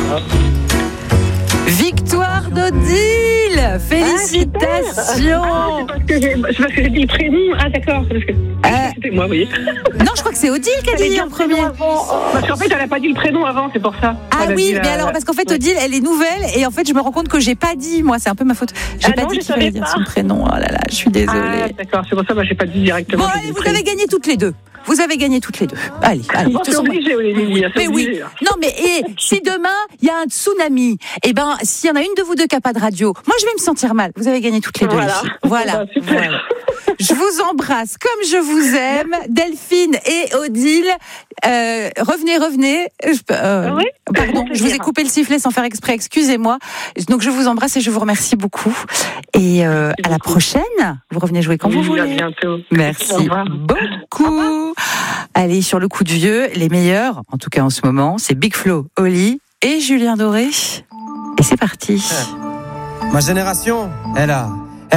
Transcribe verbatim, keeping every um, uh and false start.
Victoire d'Odile. Félicitations. Ah, c'est parce que j'ai, c'est parce que j'ai dit le prénom. Ah, d'accord. C'est parce que Euh, c'était moi, oui. Non, je crois que c'est Odile qui a J'allais dit dire en le prénom premier. avant. Parce qu'en fait, elle n'a pas dit le prénom avant, c'est pour ça. Ah Elle a oui, dit mais la- alors parce qu'en fait Ouais. Odile, elle est nouvelle et en fait je me rends compte que j'ai pas dit, moi c'est un peu ma faute. J'ai Ah pas non, dit je qu'il fallait savais dire pas. son prénom. Oh là là, je suis désolée. Ah, d'accord, c'est pour ça que moi, j'ai pas dit directement. Bon, j'ai allez, dit vous le avez gagné toutes les deux. Vous avez gagné toutes les deux. Allez, allez. Bon, de toute c'est façon, obligé, Olivier, c'est mais oui. obligé. Non, mais et, si demain il y a un tsunami, eh ben s'il y en a une de vous deux qui n'a pas de radio, moi je vais me sentir mal. Vous avez gagné toutes les deux. Voilà. Les filles. Voilà. Bah, super. Voilà. Je vous embrasse comme je vous aime, Delphine et Odile. Euh, revenez, revenez. Je, euh, Oui. pardon, je vous ai coupé le sifflet sans faire exprès. Excusez-moi. Donc je vous embrasse et je vous remercie beaucoup. Et euh, à la prochaine. Vous revenez jouer quand Oui, vous voulez. à bientôt. Au Merci revoir. beaucoup. Allez, sur le coup de vieux, les meilleurs, en tout cas en ce moment, c'est Big Flo, Oli et Julien Doré. Et c'est parti. Ma génération, elle a